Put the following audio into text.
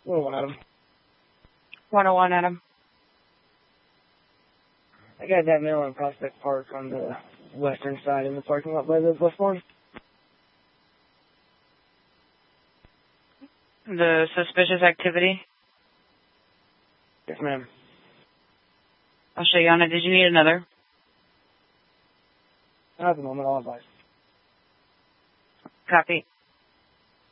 101, Adam. 101, Adam. I got that mail in Prospect Park on the western side in the parking lot by the Westbourne. The suspicious activity? Yes, ma'am. I'll show you on it. Did you need another? Not at the moment, I'll advise. Copy.